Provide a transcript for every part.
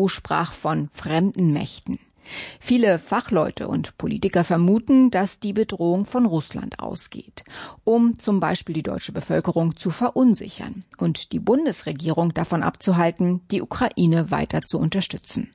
CDU sprach von fremden Mächten. Viele Fachleute und Politiker vermuten, dass die Bedrohung von Russland ausgeht, um zum Beispiel die deutsche Bevölkerung zu verunsichern und die Bundesregierung davon abzuhalten, die Ukraine weiter zu unterstützen.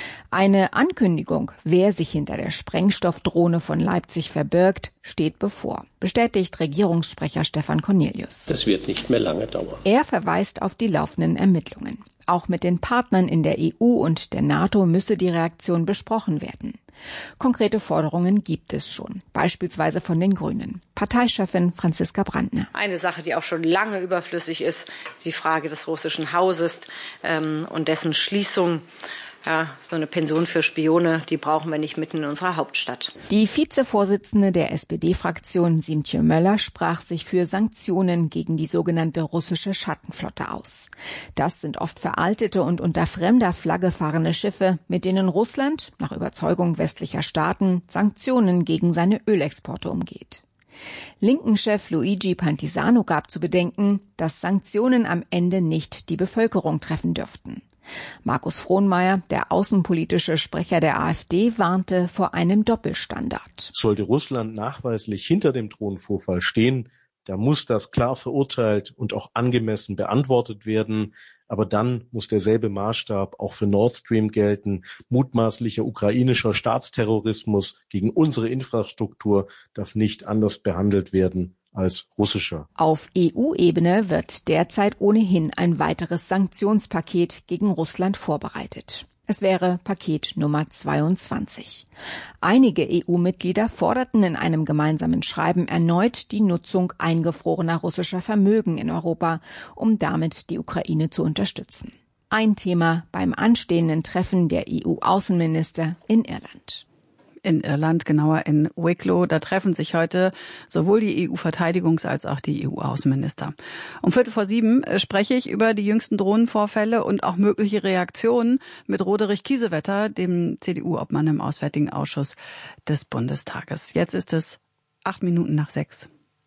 Eine Ankündigung, wer sich hinter der Sprengstoffdrohne von Leipzig verbirgt, steht bevor, bestätigt Regierungssprecher Stefan Cornelius. Das wird nicht mehr lange dauern. Er verweist auf die laufenden Ermittlungen. Auch mit den Partnern in der EU und der NATO müsse die Reaktion besprochen werden. Konkrete Forderungen gibt es schon, beispielsweise von den Grünen. Parteichefin Franziska Brandner. Eine Sache, die auch schon lange überflüssig ist die Frage des russischen Hauses und dessen Schließung. Ja, so eine Pension für Spione, die brauchen wir nicht mitten in unserer Hauptstadt. Die Vizevorsitzende der SPD-Fraktion, Siemtje Möller, sprach sich für Sanktionen gegen die sogenannte russische Schattenflotte aus. Das sind oft veraltete und unter fremder Flagge fahrende Schiffe, mit denen Russland, nach Überzeugung westlicher Staaten, Sanktionen gegen seine Ölexporte umgeht. Linken-Chef Luigi Pantisano gab zu bedenken, dass Sanktionen am Ende nicht die Bevölkerung treffen dürften. Markus Frohnmaier, der außenpolitische Sprecher der AfD, warnte vor einem Doppelstandard. Sollte Russland nachweislich hinter dem Drohnenvorfall stehen, da muss das klar verurteilt und auch angemessen beantwortet werden. Aber dann muss derselbe Maßstab auch für Nord Stream gelten. Mutmaßlicher ukrainischer Staatsterrorismus gegen unsere Infrastruktur darf nicht anders behandelt werden als russischer. Auf EU-Ebene wird derzeit ohnehin ein weiteres Sanktionspaket gegen Russland vorbereitet. Es wäre Paket Nummer 22. Einige EU-Mitglieder forderten in einem gemeinsamen Schreiben erneut die Nutzung eingefrorener russischer Vermögen in Europa, um damit die Ukraine zu unterstützen. Ein Thema beim anstehenden Treffen der EU-Außenminister in Irland. In Irland, genauer in Wicklow. Da treffen sich heute sowohl die EU-Verteidigungs- als auch die EU-Außenminister. Um 6:45 spreche ich über die jüngsten Drohnenvorfälle und auch mögliche Reaktionen mit Roderich Kiesewetter, dem CDU-Obmann im Auswärtigen Ausschuss des Bundestages. Jetzt ist es 6:08.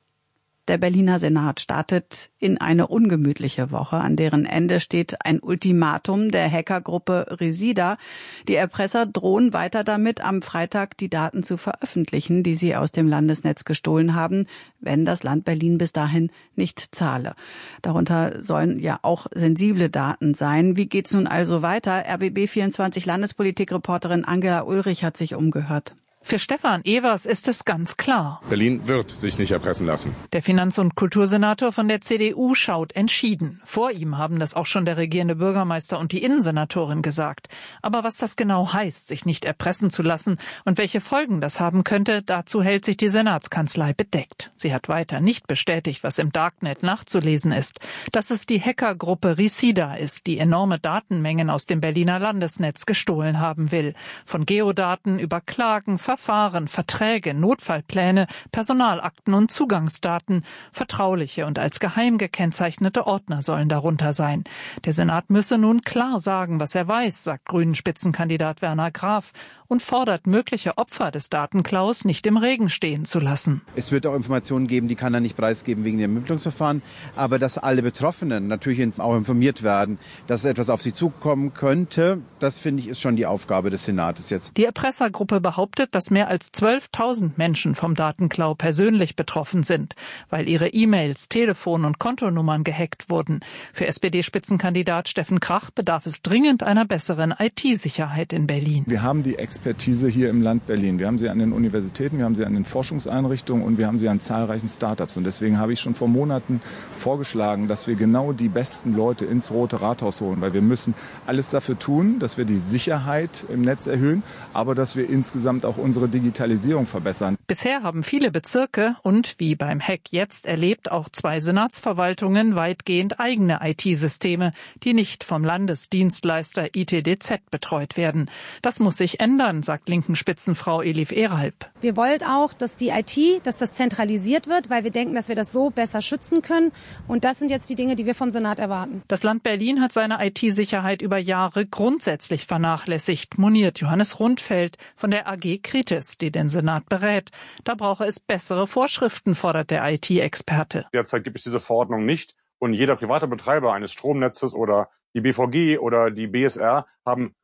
Der Berliner Senat startet in eine ungemütliche Woche, an deren Ende steht ein Ultimatum der Hackergruppe Resida. Die Erpresser drohen weiter damit, am Freitag die Daten zu veröffentlichen, die sie aus dem Landesnetz gestohlen haben, wenn das Land Berlin bis dahin nicht zahle. Darunter sollen ja auch sensible Daten sein. Wie geht's nun also weiter? RBB24 Landespolitik-Reporterin Angela Ulrich hat sich umgehört. Für Stefan Evers ist es ganz klar. Berlin wird sich nicht erpressen lassen. Der Finanz- und Kultursenator von der CDU schaut entschieden. Vor ihm haben das auch schon der regierende Bürgermeister und die Innensenatorin gesagt. Aber was das genau heißt, sich nicht erpressen zu lassen und welche Folgen das haben könnte, dazu hält sich die Senatskanzlei bedeckt. Sie hat weiter nicht bestätigt, was im Darknet nachzulesen ist. Dass es die Hackergruppe Resida ist, die enorme Datenmengen aus dem Berliner Landesnetz gestohlen haben will. Von Geodaten über Klagen, Verfahren, Verträge, Notfallpläne, Personalakten und Zugangsdaten. Vertrauliche und als geheim gekennzeichnete Ordner sollen darunter sein. Der Senat müsse nun klar sagen, was er weiß, sagt Grünen-Spitzenkandidat Werner Graf und fordert mögliche Opfer des Datenklaus nicht im Regen stehen zu lassen. Es wird auch Informationen geben, die kann er nicht preisgeben wegen dem Ermittlungsverfahren, aber dass alle Betroffenen natürlich auch informiert werden, dass etwas auf sie zukommen könnte, das finde ich ist schon die Aufgabe des Senates jetzt. Die Erpressergruppe behauptet, dass mehr als 12.000 Menschen vom Datenklau persönlich betroffen sind, weil ihre E-Mails, Telefon- und Kontonummern gehackt wurden. Für SPD-Spitzenkandidat Steffen Krach bedarf es dringend einer besseren IT-Sicherheit in Berlin. Wir haben die Expertise hier im Land Berlin. Wir haben sie an den Universitäten, wir haben sie an den Forschungseinrichtungen und wir haben sie an zahlreichen Startups. Und deswegen habe ich schon vor Monaten vorgeschlagen, dass wir genau die besten Leute ins Rote Rathaus holen. Weil wir müssen alles dafür tun, dass wir die Sicherheit im Netz erhöhen, aber dass wir insgesamt auch unsere Digitalisierung verbessern. Bisher haben viele Bezirke und, wie beim Hack jetzt erlebt, auch 2 Senatsverwaltungen weitgehend eigene IT-Systeme, die nicht vom Landesdienstleister ITDZ betreut werden. Das muss sich ändern, sagt linken Spitzenfrau Elif Erhalb. Wir wollen auch, dass die IT, dass das zentralisiert wird, weil wir denken, dass wir das so besser schützen können. Und das sind jetzt die Dinge, die wir vom Senat erwarten. Das Land Berlin hat seine IT-Sicherheit über Jahre grundsätzlich vernachlässigt, moniert Johannes Rundfeld von der AG Kritis, die den Senat berät. Da brauche es bessere Vorschriften, fordert der IT-Experte. Derzeit gibt es diese Verordnung nicht und jeder private Betreiber eines Stromnetzes oder die BVG oder die BSR haben